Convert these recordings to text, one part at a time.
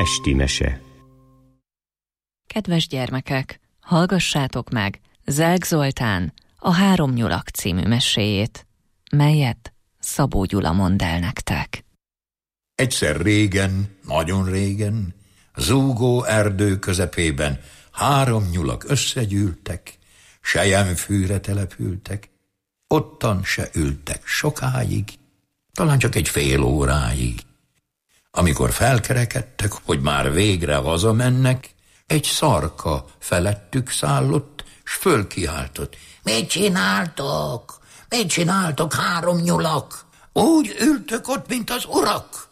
Esti mese. Kedves gyermekek, hallgassátok meg Zelk Zoltán a 3 nyulak című meséjét, melyet Szabó Gyula mond el nektek. Egyszer régen, nagyon régen, zúgó erdő közepében 3 nyulak összegyűltek, selyemfűre települtek, ottan se ültek sokáig, talán csak egy fél óráig. Amikor felkerekedtek, hogy már végre hazamennek, egy szarka felettük szállott, s fölkiáltott. Mit csináltok? Mit csináltok, 3 nyulak? Úgy ültök ott, mint az urak?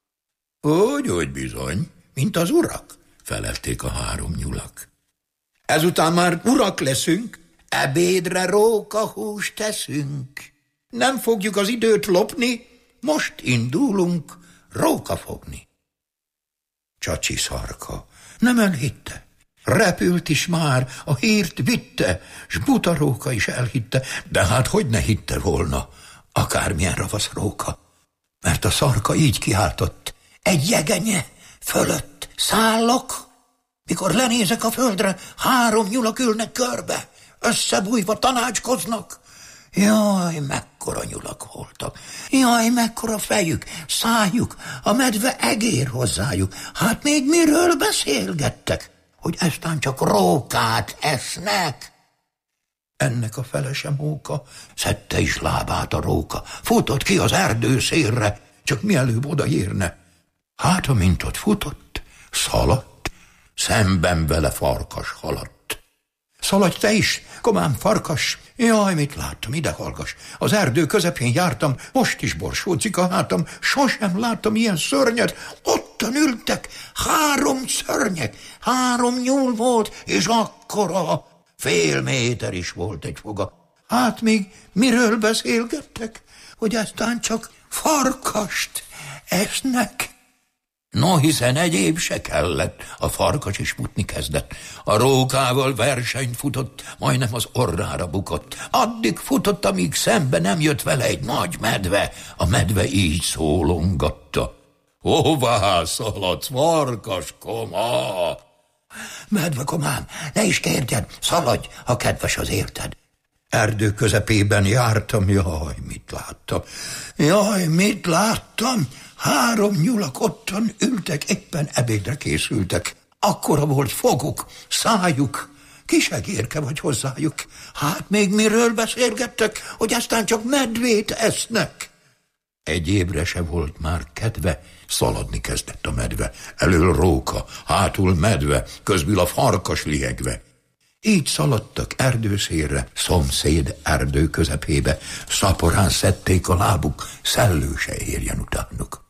Úgy bizony, mint az urak, felelték a 3 nyulak. Ezután már urak leszünk, ebédre rókahúst teszünk. Nem fogjuk az időt lopni, most indulunk róka fogni. Csacsi szarka nem elhitte. Repült is már, a hírt vitte, s buta róka is elhitte, de hát hogy ne hitte volna, akármilyen ravasz róka. Mert a szarka így kiáltott, egy jegenye fölött szállok, mikor lenézek a földre, 3 nyulak ülnek körbe, összebújva tanácskoznak. Jaj, mekkora nyulak voltak, jaj, mekkora fejük, szájuk, a medve egér hozzájuk. Hát még miről beszélgettek, hogy eztán csak rókát esznek? Ennek a felese Móka szedte is lábát a róka, futott ki az erdő szélre, csak mielőbb odaérne. Hát, amint ott futott, szaladt, szemben vele farkas haladt. Szaladj te is, komám farkas! Jaj, mit láttam, ide hallgass! Az erdő közepén jártam, most is borsózik a hátam, sosem láttam ilyen szörnyet, ottan ültek 3 szörnyek, 3 nyúl volt, és akkora, fél méter is volt egy foga. Hát még miről beszélgettek, hogy aztán csak farkast esznek? No, hiszen egyéb se kellett, a farkas is futni kezdett. A rókával versenyt futott, majdnem az orrára bukott. Addig futott, amíg szembe nem jött vele egy nagy medve. A medve így szólongatta. Hová szaladsz, farkas koma? Medve komám, ne is kérdjed, szaladj, ha kedves az érted. Erdő közepében jártam, jaj, mit láttam? Jaj, mit láttam? 3 nyulak ottan ültek, éppen ebédre készültek. Akkora volt foguk, szájuk, kisegérke vagy hozzájuk. Hát még miről beszélgettek, hogy aztán csak medvét esznek? Egyébre se volt már kedve, szaladni kezdett a medve. Elől róka, hátul medve, közbül a farkas liegve. Így szaladtak erdőszélre, szomszéd erdő közepébe, szaporán szedték a lábuk, szellő se érjen utánuk.